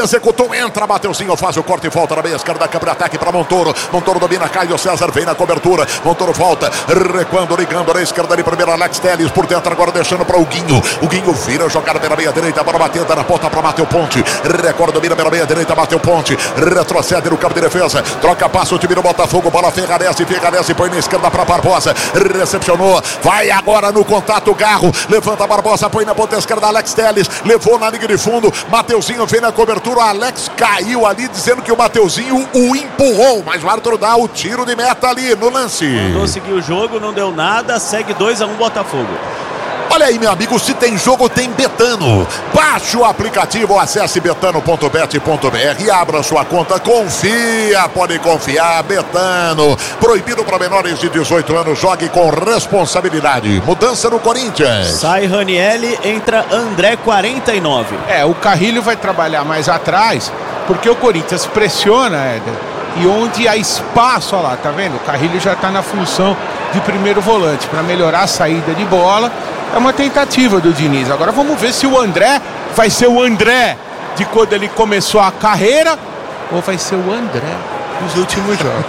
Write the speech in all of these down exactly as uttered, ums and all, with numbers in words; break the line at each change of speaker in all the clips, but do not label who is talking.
Executou, entra, Mateuzinho, faz o corte e volta na meia esquerda, câmbio de ataque para Montoro. Montoro domina, Caio César vem na cobertura. Montoro volta, recuando, ligando na esquerda de primeiro, Alex Telles por dentro, agora deixando para o Guinho. O Guinho vira, jogada pela meia direita, para batendo na ponta para Mateu Ponte. Recorda, domina pela meia direita, Mateu Ponte. Retrocede no campo de defesa, troca passo, o time do Botafogo, bola Ferrarese, Ferrarese põe na esquerda para Barbosa. Recepcionou, vai agora no contato, Garro. Levanta Barbosa, põe na ponta esquerda, Alex Telles. Levou na linha de fundo, Mateuzinho vem na cobertura. O Alex caiu ali dizendo que o Mateuzinho o empurrou, mas o árbitro dá o tiro de meta ali no lance.
Mandou seguir o jogo, não deu nada, segue dois a um Botafogo.
Olha aí, meu amigo, se tem jogo, tem Betano. Baixe o aplicativo, acesse betano ponto bet ponto br e abra sua conta. Confia, pode confiar, Betano. Proibido para menores de dezoito anos, jogue com responsabilidade. Mudança no Corinthians.
Sai Ranielli, entra André, quarenta e nove.
É, o Carrilho vai trabalhar mais atrás, porque o Corinthians pressiona, Éder. E onde há espaço, olha lá, tá vendo? O Carrilho já tá na função de primeiro volante, para melhorar a saída de bola. É uma tentativa do Diniz. Agora vamos ver se o André vai ser o André de quando ele começou a carreira ou vai ser o André dos últimos jogos.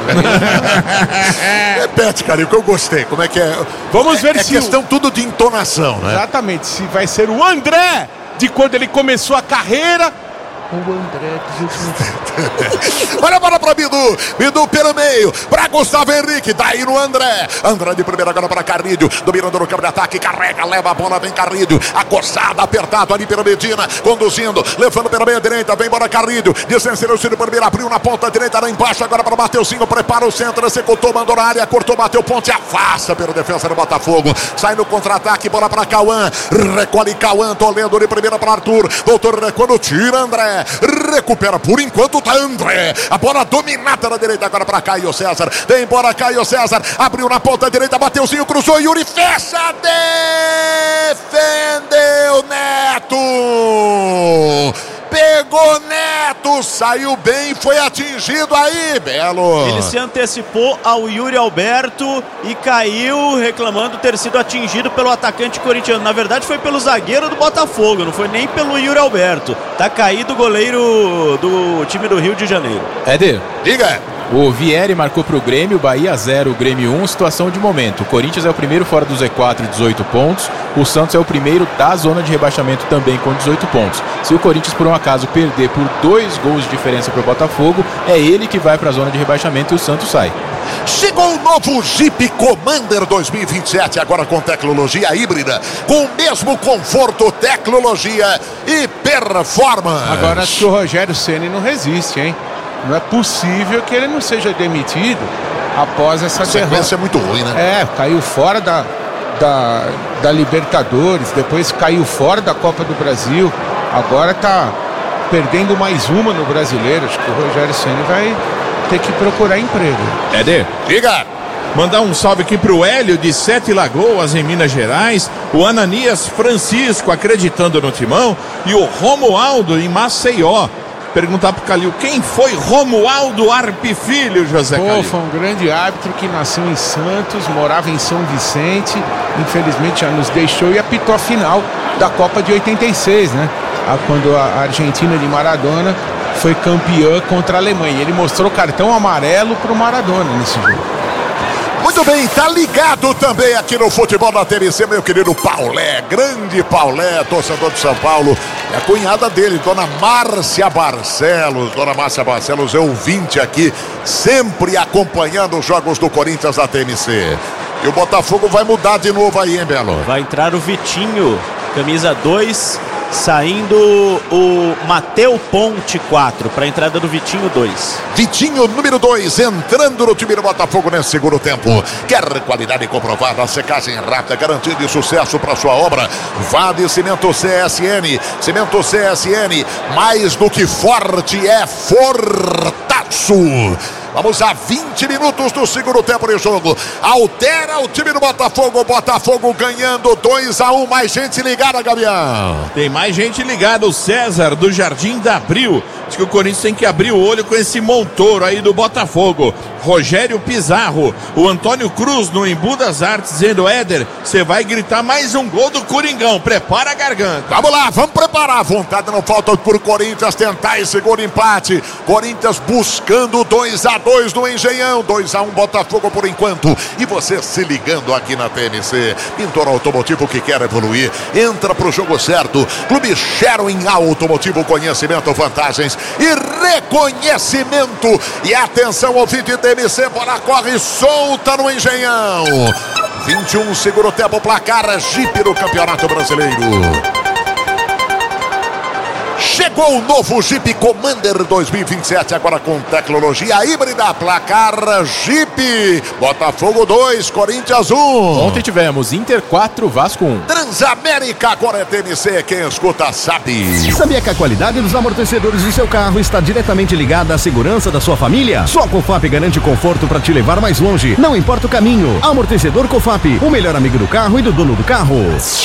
Repete, cara, o que eu gostei. Como é que é?
Vamos ver
é, é
se
questão
o...
tudo de entonação, né?
Exatamente. Se vai ser o André de quando ele começou a carreira o André dos últimos.
Olha a bola para Bidu. Bidu pelo meio. Para Gustavo Henrique. Daí no André. André de primeira agora para Carrilho. Dominando no campo de ataque. Carrega, leva a bola. Vem Carrilho. Acossada, apertado ali pela Medina. Conduzindo. Levando pela meia direita. Vem embora Carrilho. Descenseiro o Ciro primeiro. Abriu na ponta direita. Lá embaixo. Agora para Mateuzinho. Prepara o centro. Executou. Mandou na área. Cortou. Bateu ponte. Afasta pelo defesa do Botafogo. Sai no contra-ataque. Bola para Cauã. Recolhe Cauã. Toledo de primeira para Arthur. Voltou recuando. Tira André. Recupera por enquanto, tá André. A bola dominada na direita agora para Caio César. Vem embora Caio César. Abriu na ponta direita, Mateuzinho, cruzou. Yuri fecha. Defendeu Neto. Pegou Neto, saiu bem, foi atingido aí, Belo.
Ele se antecipou ao Yuri Alberto e caiu, reclamando ter sido atingido pelo atacante corintiano. Na verdade foi pelo zagueiro do Botafogo, não foi nem pelo Yuri Alberto. Tá caído o goleiro do time do Rio de Janeiro.
Éder,
diga.
O Vieri marcou para o Grêmio, Bahia zero, Grêmio um, situação de momento. O Corinthians é o primeiro fora do Z quatro, dezoito pontos. O Santos é o primeiro da zona de rebaixamento também com dezoito pontos. Se o Corinthians por um acaso perder por dois gols de diferença para o Botafogo, é ele que vai para a zona de rebaixamento e o Santos sai.
Chegou o novo Jeep Commander dois mil e vinte e sete, agora com tecnologia híbrida, com o mesmo conforto, tecnologia e performance.
Agora acho que o Rogério Ceni não resiste, hein? Não é possível que ele não seja demitido após essa derrota. A
sequência é muito ruim, né?
É, caiu fora da, da, da Libertadores, depois caiu fora da Copa do Brasil, agora tá perdendo mais uma no Brasileiro. Acho que o Rogério Ceni vai ter que procurar emprego.
Éder,
diga!
Mandar um salve aqui pro Hélio de Sete Lagoas, em Minas Gerais, o Ananias Francisco acreditando no Timão e o Romualdo em Maceió. Perguntar pro Calil, quem foi Romualdo Arpe Filho, José
Pô,
Calil?
foi um grande árbitro que nasceu em Santos, morava em São Vicente, infelizmente já nos deixou e apitou a final da Copa de oitenta e seis, né? Quando a Argentina de Maradona foi campeã contra a Alemanha. Ele mostrou cartão amarelo pro Maradona nesse jogo.
Muito bem, tá ligado também aqui no Futebol da T V C, meu querido Paulé, grande Paulé, torcedor de São Paulo. É a cunhada dele, dona Márcia Barcelos. Dona Márcia Barcelos é ouvinte aqui, sempre acompanhando os jogos do Corinthians da T M C. E o Botafogo vai mudar de novo aí, hein, Belo?
Vai entrar o Vitinho, camisa dois, saindo o Mateu Ponte quatro, para a entrada do Vitinho dois.
Vitinho, número dois, entrando no time do Botafogo nesse segundo tempo. Quer qualidade comprovada, secagem rápida, garantia de sucesso para sua obra? Vá de Cimento C S N. Cimento C S N, mais do que forte, é fortaço. Vamos a vinte minutos do segundo tempo de jogo. Altera o time do Botafogo. Botafogo ganhando dois a um. Mais gente ligada, Gabriel.
Tem mais gente ligada. O César do Jardim da Abril. Diz que o Corinthians tem que abrir o olho com esse Montoro aí do Botafogo. Rogério Pizarro. O Antônio Cruz no Embu das Artes dizendo: Éder, você vai gritar mais um gol do Coringão, prepara a garganta.
Vamos lá, vamos preparar, a vontade não falta por Corinthians tentar esse gol de empate. Corinthians buscando dois a dois no Engenhão, dois a um Botafogo por enquanto. E você se ligando aqui na T M C, Pintor Automotivo que quer evoluir, entra pro jogo certo. Clube Sherwin Automotivo, conhecimento, vantagens e reconhecimento. E atenção, ouvinte T M C, bola corre solta no Engenhão. vinte e um, segura o tempo, placar Jeep no Campeonato Brasileiro. Chegou o novo Jeep Commander dois mil e vinte e sete, agora com tecnologia híbrida, placar Jeep. Botafogo dois, Corinthians um.
Ontem tivemos Inter quatro, Vasco um.
Transamérica, agora é T M C, quem escuta sabe.
Sabia que a qualidade dos amortecedores do seu carro está diretamente ligada à segurança da sua família? Só a Cofap garante conforto para te levar mais longe, não importa o caminho. Amortecedor Cofap, o melhor amigo do carro e do dono do carro.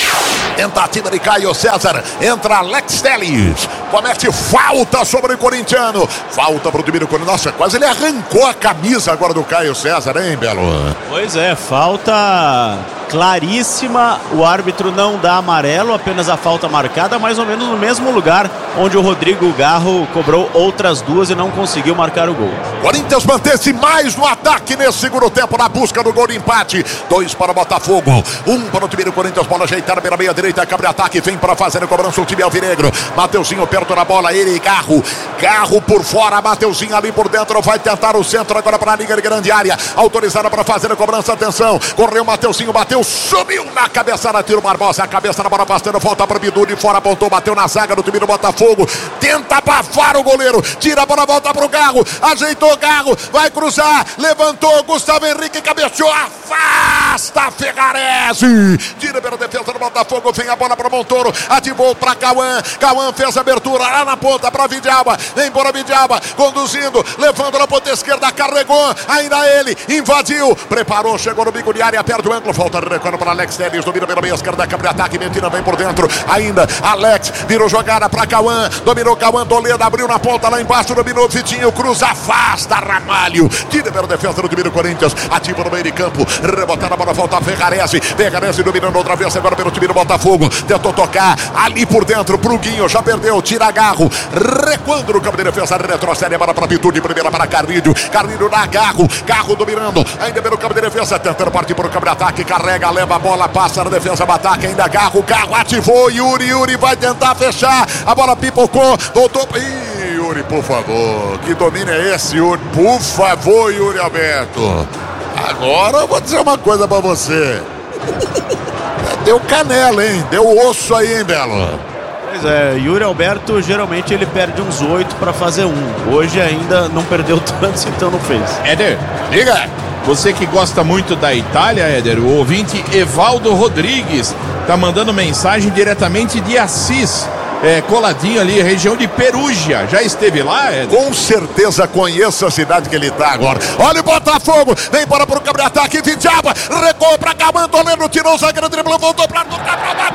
Tentativa de Caio César, entra Alex Telles, comete falta sobre o corintiano, falta pro time do Corinthians. Nossa, quase ele arrancou a camisa agora do Caio César, hein, Belo?
Pois é, falta claríssima, o árbitro não dá amarelo, apenas a falta marcada, mais ou menos no mesmo lugar onde o Rodrigo Garro cobrou outras duas e não conseguiu marcar o gol.
Corinthians mantém-se mais no ataque nesse segundo tempo na busca do gol de empate. Dois para o Botafogo, um para o time do Corinthians, bola ajeitada pela meia direita, cabe ataque, vem para fazer a cobrança o time alvinegro. Mateuzinho perto da bola, ele e Garro, Garro por fora, Mateuzinho ali por dentro, vai tentar o centro agora para a linha de grande área, autorizada para fazer a cobrança, atenção, correu Mateuzinho, bateu, subiu na cabeça da Tiro Barbosa, a cabeça na bola bastante, falta para o Bidu, de fora apontou, bateu na zaga do time do Botafogo, tenta abafar o goleiro, tira a bola, volta para o Garro, ajeitou Garro, vai cruzar, levantou, Gustavo Henrique cabeceou, afasta Ferrarese, tira pela defesa do Botafogo, vem a bola para Montoro, ativou para Cauã, Cauã fez a abertura lá na ponta para Vidiaba, vem para Vidiaba, conduzindo, levando na ponta esquerda, carregou, ainda ele, invadiu, preparou, chegou no bico de área, perde o ângulo, falta de recuo para Alex Telles, domina pela meia esquerda, câmbio de ataque, Mentina vem por dentro, ainda Alex, virou jogada para Cauã, dominou Cauã, Toledo abriu na ponta lá embaixo, dominou Vitinho, Cruz, afasta Ramalho, tira pela defesa do time do Corinthians, ativa no meio de campo, rebotada a bola, falta Ferrarese, Ferrarese dominando outra vez agora pelo time do Botafogo, tentou tocar ali por dentro, Bruguinho já perdeu, tira Garro, recuando no campo de defesa, retrocede a bola para Pitu, de primeira para Carrilho, Carrilho na Garro, Garro dominando, ainda pelo campo de defesa, tentando partir para o campo de ataque, carrega, leva a bola, passa na defesa, ataque, ainda Garro, Garro ativou, Yuri, Yuri vai tentar fechar, a bola pipocou, voltou, ih, Yuri, por favor, que domínio é esse, Yuri, por favor, Yuri Alberto, agora eu vou dizer uma coisa para você. Deu canela, hein? Deu osso aí, hein, Belo?
Pois é, Yuri Alberto geralmente ele perde uns oito para fazer um. Hoje ainda não perdeu tantos, então não fez.
Éder,
diga!
Você que gosta muito da Itália, Éder, o ouvinte Evaldo Rodrigues tá mandando mensagem diretamente de Assis. É, coladinho ali, região de Perugia. Já esteve lá, Éder?
Com certeza conheço a cidade que ele tá agora. Olha o Botafogo, vem para pro campo de ataque, Vidiaba, recuou pra Cauã, Toledo, tirou o zagueiro, driblou, voltou pra...